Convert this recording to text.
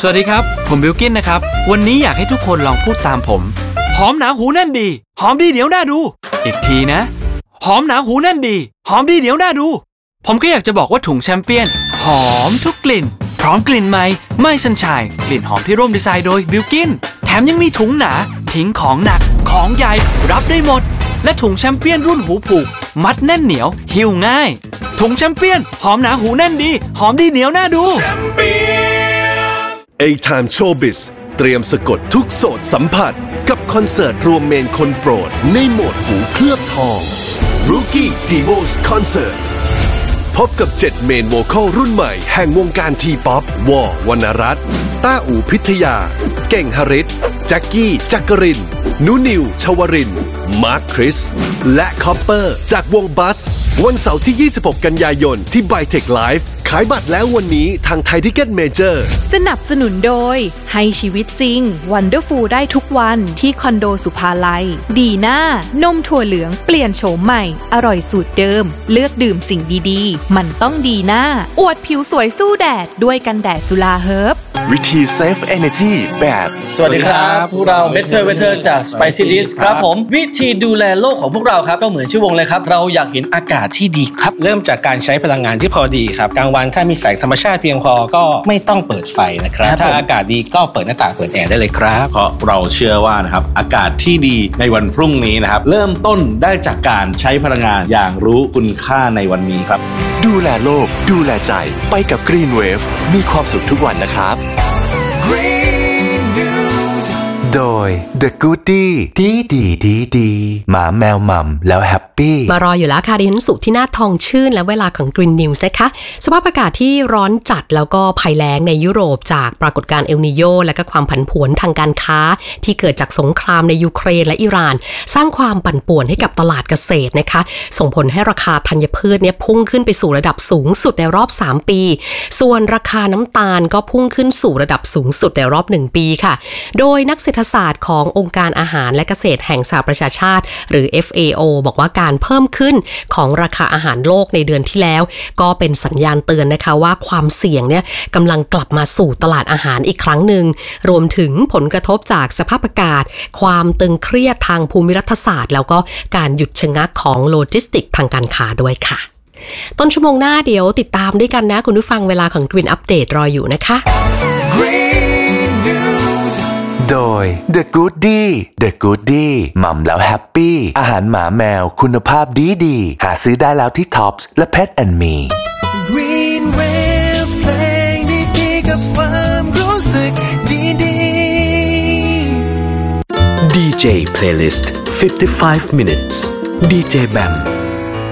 สวัสดีครับผมบิลกินนะครับวันนี้อยากให้ทุกคนลองพูดตามผมหอมหนาหูแน่นดีหอมดีเหนียวน่าดูอีกทีนะหอมหนาหูแน่นดีหอมดีเหนียวน่าดูผมก็อยากจะบอกว่าถุงแชมเปี้ยนหอมทุกกลิ่นพร้อมกลิ่นใหม่ไม่สัญชัยกลิ่นหอมที่ร่วมดีไซน์โดยบิลกินแถมยังมีถุงหนาทิ้งของหนักของใหญ่รับได้หมดและถุงแชมเปี้ยนรุ่นหูผูกมัดแน่นเหนียวหิ้วง่ายถุงแชมเปี้ยนหอมหนาหูแน่นดีหอมดีเหนียวน่าดู A-Time Showbiz เตรียมสะกดทุกโสตสัมผัสกับคอนเสิร์ตรวมเมนคนโปรดในโหมดหูเคลือบทอง Rookie Divos Concert พบกับ7เมนโวคอลรุ่นใหม่แห่งวงการทีป๊อปวอวรรณรัตน์ต้าอู่พิทยาเก่งหริตแจ็คกี้จักรินนุนิวชวรินมาร์คคริสและคอปเปอร์จากวงบัสวันเสาร์ที่26กันยายนที่ Bytech Live ขายบัตรแล้ววันนี้ทางไทยทิเก็ตเมเจอร์สนับสนุนโดยให้ชีวิตจริง Wonderful ได้ทุกวันที่คอนโดสุภาลัยดีน่านมถั่วเหลืองเปลี่ยนโฉมใหม่อร่อยสูตรเดิมเลือกดื่มสิ่งดีๆมันต้องดีน่าอวดผิวสวยสู้แดดด้วยกันแดดจุฬาเฮิร์บวิธี Save Energy แบบสวัสดีครับพวกเรา Better จาก Spicy Dish ครับผมวิธีดูแลโลกของพวกเราครับก็เหมือนชื่อวงเลยครับเราอยากเห็นอากาศที่ดีครับเริ่มจากการใช้พลังงานที่พอดีครับกลางวันถ้ามีแสงธรรมชาติเพียงพอก็ไม่ต้องเปิดไฟนะครับถ้าอากาศดีก็เปิดหน้าต่างเปิดแอร์ได้เลยครับเพราะเราเชื่อว่านะครับอากาศที่ดีในวันพรุ่งนี้นะครับเริ่มต้นได้จากการใช้พลังงานอย่างรู้คุณค่าในวันนี้ครับดูแลโลกดูแลใจไปกับ Green Wave มีความสุขทุกวันนะครับโดย The Goodie ดีหมาแมวมัมแล้วแฮปปี้มารออยู่แล้วค่ะดิฉันสุที่นาทองชื่นและเวลาของ Green News นะคะสภาพอากาศที่ร้อนจัดแล้วก็ภัยแล้งในยุโรปจากปรากฏการณ์เอลนีโญและก็ความผันผวนทางการค้าที่เกิดจากสงครามในยูเครนและอิหร่านสร้างความปั่นป่วนให้กับตลาดเกษตรนะคะส่งผลให้ราคาธัญพืชเนี่ยพุ่งขึ้นไปสู่ระดับสูงสุดในรอบ3ปีส่วนราคาน้ำตาลก็พุ่งขึ้นสู่ระดับสูงสุดในรอบ1ปีค่ะโดยนักเศรษฐศาสตร์ขององค์การอาหารและเกษตรแห่งสหประชาชาติหรือ FAO บอกว่าการเพิ่มขึ้นของราคาอาหารโลกในเดือนที่แล้วก็เป็นสัญญาณเตือนนะคะว่าความเสี่ยงเนี่ยกำลังกลับมาสู่ตลาดอาหารอีกครั้งหนึ่งรวมถึงผลกระทบจากสภาพอากาศความตึงเครียดทางภูมิรัฐศาสตร์แล้วก็การหยุดชะงักของโลจิสติกทางการค้าด้วยค่ะต้นชั่วโมงหน้าเดี๋ยวติดตามด้วยกันนะคุณผู้ฟังเวลาของ Green Update รออยู่นะคะโดย The Goodie มัมแล้วแฮปปี้อาหารหมาแมวคุณภาพดีหาซื้อได้แล้วที่ Tops และ Pet and Me Green Wave เพลงดีๆกับความรู้สึกดีๆ DJ Playlist 55 minutes DJ Bam